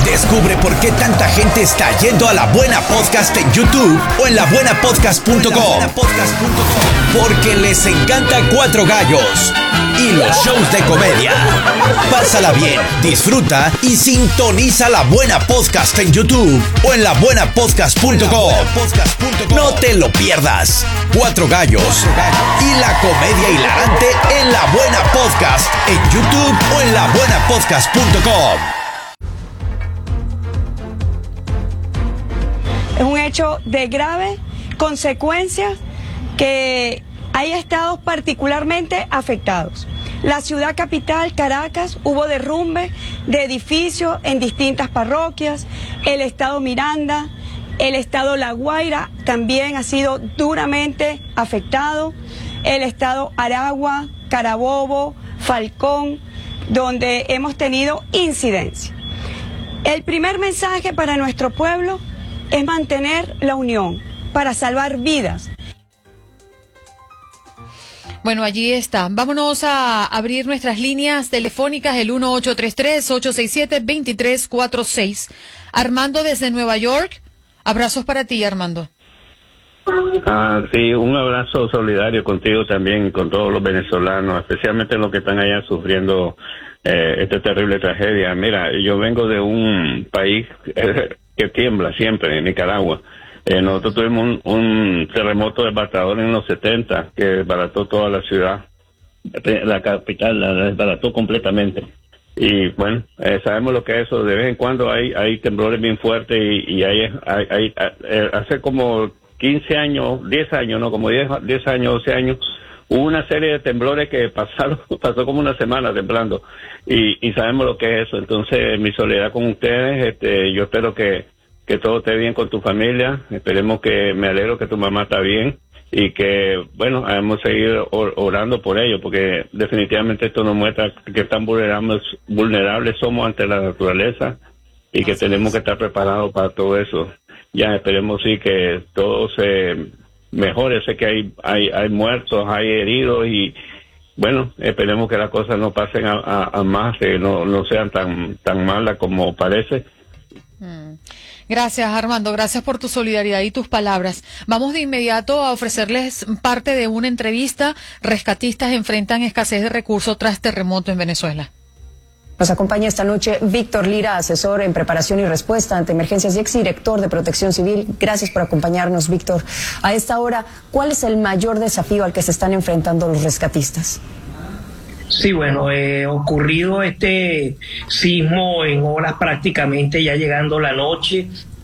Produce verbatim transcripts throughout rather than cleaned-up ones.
Descubre por qué tanta gente está yendo a La Buena Podcast en YouTube o en la buena podcast punto com. Porque les encanta Cuatro Gallos y los shows de comedia. Pásala bien, disfruta y sintoniza La Buena Podcast en YouTube o en la buena podcast punto com. No te lo pierdas. Cuatro Gallos y la comedia hilarante en La Buena Podcast en YouTube o en la buena podcast punto com. Es un hecho de grave consecuencia que hay estados particularmente afectados. La ciudad capital, Caracas, hubo derrumbe de edificios en distintas parroquias. El estado Miranda, el estado La Guaira también ha sido duramente afectado. El estado Aragua, Carabobo, Falcón, donde hemos tenido incidencia. El primer mensaje para nuestro pueblo es mantener la unión para salvar vidas. Bueno, allí está. Vámonos a abrir nuestras líneas telefónicas, el uno ocho tres tres, ocho seis siete, dos tres cuatro seis. Armando desde Nueva York, abrazos para ti, Armando. Ah, sí, un abrazo solidario contigo también y con todos los venezolanos, especialmente los que están allá sufriendo eh, esta terrible tragedia. Mira, yo vengo de un país eh, que tiembla siempre, en Nicaragua. Eh, nosotros tuvimos un, un terremoto devastador en los setenta que desbarató toda la ciudad, la capital, la desbarató completamente. Y bueno, eh, sabemos lo que es eso. De vez en cuando hay hay temblores bien fuertes y, y hay, hay, hay eh, hace como quince años, diez años, no, como diez, diez años, doce años, hubo una serie de temblores que pasaron, pasó como una semana temblando y, y sabemos lo que es eso. Entonces, mi solidaridad con ustedes, este, yo espero que, que todo esté bien con tu familia, esperemos que, me alegro que tu mamá está bien y que, bueno, hemos seguido orando por ello, porque definitivamente esto nos muestra que tan vulnerables, vulnerables somos ante la naturaleza y que tenemos que estar preparados para todo eso. Ya esperemos sí que todo se mejore. Sé que hay hay hay muertos, hay heridos y bueno, esperemos que las cosas no pasen a, a, a más, que no no sean tan tan malas como parece. Mm. Gracias, Armando, gracias por tu solidaridad y tus palabras. Vamos de inmediato a ofrecerles parte de una entrevista. Rescatistas enfrentan escasez de recursos tras terremoto en Venezuela. Nos acompaña esta noche Víctor Lira, asesor en preparación y respuesta ante emergencias y exdirector de Protección Civil. Gracias por acompañarnos, Víctor. A esta hora, ¿cuál es el mayor desafío al que se están enfrentando los rescatistas? Sí, bueno, eh, ocurrido este sismo en horas prácticamente ya llegando la noche,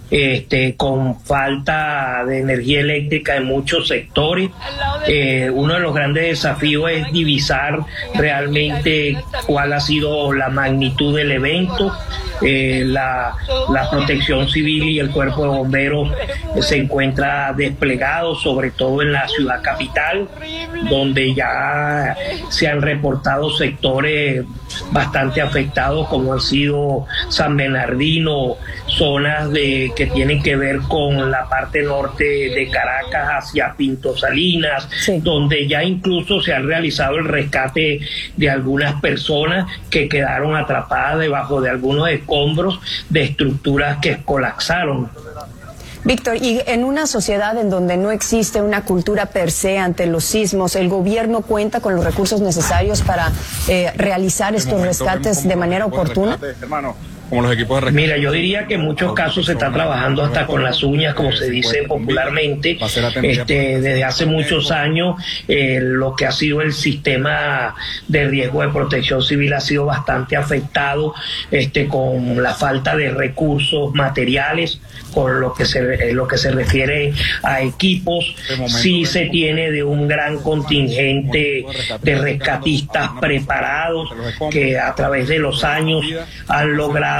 este, con falta de energía eléctrica en muchos sectores. Eh, uno de los grandes desafíos es divisar realmente cuál ha sido la magnitud del evento. Eh, la, la Protección Civil y el Cuerpo de Bomberos eh, se encuentra desplegado, sobre todo en la ciudad capital, donde ya se han reportado sectores bastante afectados, como han sido San Bernardino, zonas de que tienen que ver con la parte norte de Caracas hacia Pinto Salinas, sí, donde ya incluso se ha realizado el rescate de algunas personas que quedaron atrapadas debajo de algunos escombros de estructuras que colapsaron. Víctor, y en una sociedad en donde no existe una cultura per se ante los sismos, ¿el gobierno cuenta con los recursos necesarios para eh, realizar estos rescates de manera oportuna? Como los equipos de rescate. Mira, yo diría que en muchos casos se está trabajando hasta con las uñas, como se dice popularmente. Este, desde hace muchos años, eh, lo que ha sido el sistema de riesgo de protección civil ha sido bastante afectado, este, con la falta de recursos materiales, con lo que se lo que se refiere a equipos. Sí se tiene de un gran contingente de rescatistas preparados que a través de los años han logrado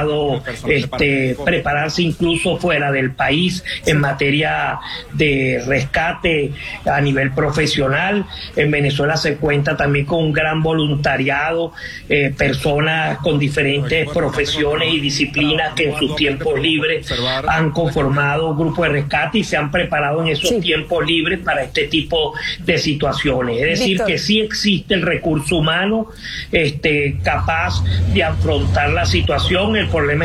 Este, prepararse incluso fuera del país en materia de rescate a nivel profesional. En Venezuela se cuenta también con un gran voluntariado, eh, personas con diferentes profesiones y disciplinas que en sus tiempos libres han conformado grupos de rescate y se han preparado en esos sí. tiempos libres para este tipo de situaciones. Es decir, Víctor, que sí existe el recurso humano este, capaz de afrontar la situación. El problema